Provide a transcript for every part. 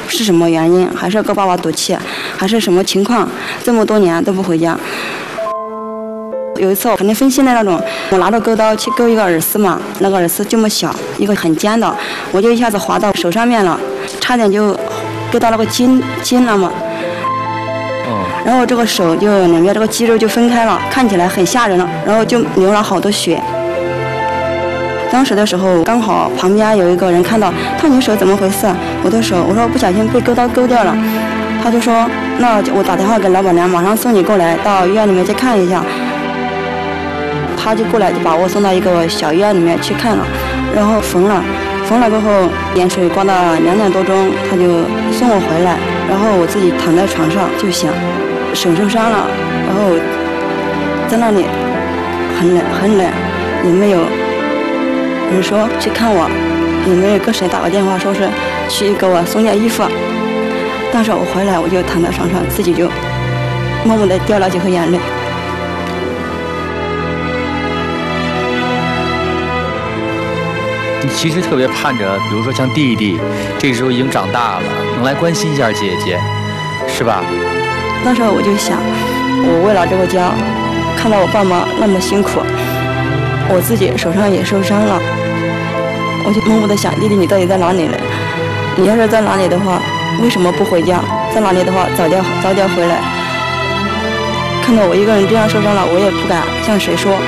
是什么原因，还是跟爸爸赌气，还是什么情况，这么多年都不回家。有一次我肯定分心的那种，我拿着钩刀去钩一个耳丝嘛，那个耳丝这么小，一个很尖的，我就一下子划到手上面了，差点就钩到那个筋了嘛。然后这个手就两边这个肌肉就分开了，看起来很吓人了，然后就流了好多血。当时的时候刚好旁边有一个人看到，他你手怎么回事？我的手，我说不小心被钩刀钩掉了。他就说那我打电话给老板娘，马上送你过来到医院里面去看一下。他就过来就把我送到一个小医院里面去看了，然后缝了过后，盐水刮到2点多钟，他就送我回来，然后我自己躺在床上就想，手受伤了，然后在那里很冷，也没有人说去看我，也没有跟谁打个电话说是去给我送件衣服。当时我回来我就躺在床上，自己就默默地掉了几颗眼泪。 你其实特别盼着，比如说像弟弟，这时候已经长大了，能来关心一下姐姐，是吧？ 那时候我就想，我为了这个家，看到我爸妈那么辛苦，我自己手上也受伤了，我就默默地想，弟弟你到底在哪里呢？你要是在哪里的话，为什么不回家？在哪里的话，早点回来。看到我一个人这样受伤了，我也不敢向谁说。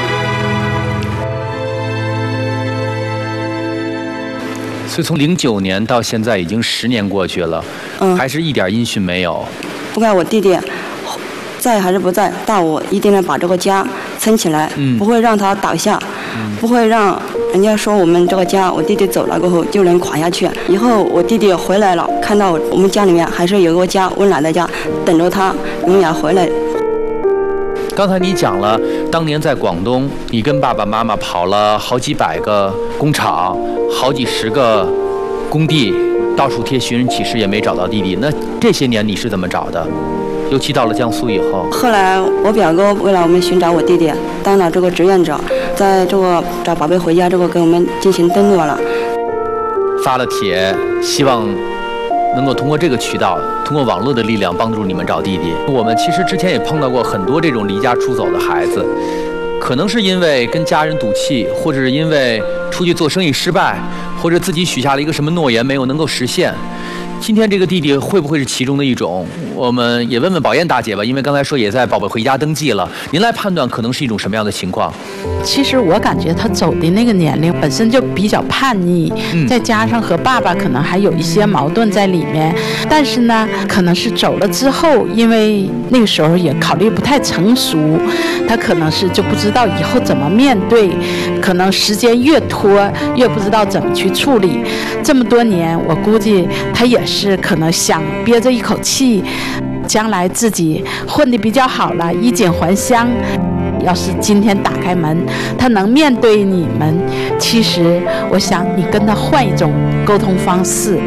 所以从09年到现在已经10年过去了，还是一点音讯没有。 不管我弟弟在还是不在，但我一定能把这个家撑起来，不会让他倒下，不会让人家说我们这个家，我弟弟走了过后就能垮下去。以后我弟弟回来了，看到我们家里面还是有个家，温暖的家，等着他永远回来。 刚才你讲了，当年在广东，你跟爸爸妈妈跑了好几百个工厂，好几十个工地，到处贴寻人启事也没找到弟弟。那这些年你是怎么找的？尤其到了江苏以后。 后来我表哥为了我们寻找我弟弟，当了这个志愿者，在这个找宝贝回家这个给我们进行登录了， 发了帖，希望能够通过这个渠道，通过网络的力量帮助你们找弟弟。我们其实之前也碰到过很多这种离家出走的孩子，可能是因为跟家人赌气，或者是因为出去做生意失败，或者自己许下了一个什么诺言没有能够实现。今天这个弟弟会不会是其中的一种？我们也问问宝燕大姐吧，因为刚才说也在宝贝回家登记了，您来判断可能是一种什么样的情况？ 其实我感觉他走的那个年龄本身就比较叛逆，再加上和爸爸可能还有一些矛盾在里面，但是呢，可能是走了之后，因为那个时候也考虑不太成熟，他可能是就不知道以后怎么面对，可能时间越拖越不知道怎么去处理。这么多年，我估计他也是可能想憋着一口气，将来自己混得比较好了，衣锦还乡。要是今天打开门，他能面对你们，其实我想你跟他换一种沟通方式。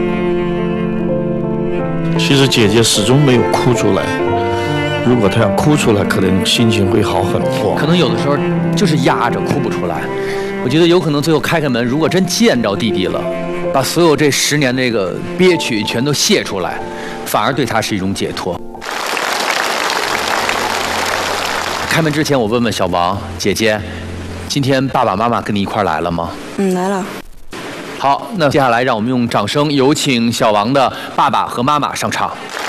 其实姐姐始终没有哭出来，如果她要哭出来，可能心情会好很多。 可能有的时候就是压着哭不出来。我觉得有可能最后开门，如果真见着弟弟了，把所有这10年这个憋屈全都泄出来，反而对他是一种解脱。开门之前，我问问小王姐姐，今天爸爸妈妈跟你一块来了吗？ 来了。 好，那接下来让我们用掌声有请小王的爸爸和妈妈上场。